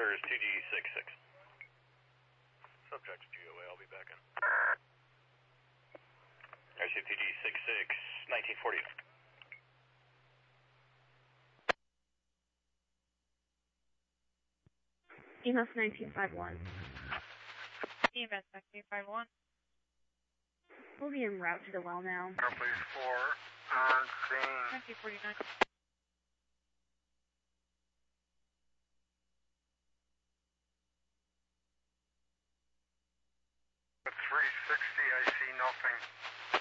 Where's 2G66? Subject GOA, I'll be back in. RC 2G66, 1940. EMS 1951. EMS 1951. We'll be en route to the well now. Please 4 on scene. 1949. At 360, I see nothing.